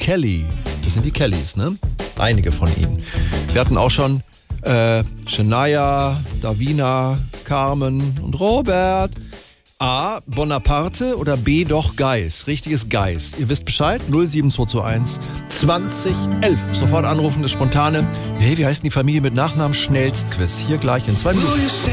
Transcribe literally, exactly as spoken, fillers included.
Kelly. Das sind die Kellys, ne? Einige von ihnen. Wir hatten auch schon äh, Shania, Davina, Carmen und Robert. A. Bonaparte oder B. doch Geist. Richtiges Geist. Ihr wisst Bescheid? null sieben zwei zwei eins zwanzig elf. Sofort anrufen, das Spontane. Hey, wie heißt denn die Familie mit Nachnamen? Schnellstquiz. Hier gleich in zwei Minuten.